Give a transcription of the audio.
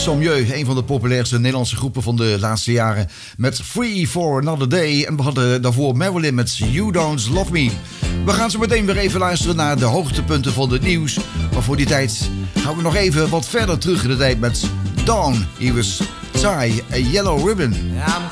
Sommieu, een van de populairste Nederlandse groepen van de laatste jaren, met Free for Another Day. En we hadden daarvoor Marilyn met You Don't Love Me. We gaan zo meteen weer even luisteren naar de hoogtepunten van het nieuws. Maar voor die tijd gaan we nog even wat verder terug in de tijd met Dawn. Hier was Tie, A Yellow Ribbon. I'm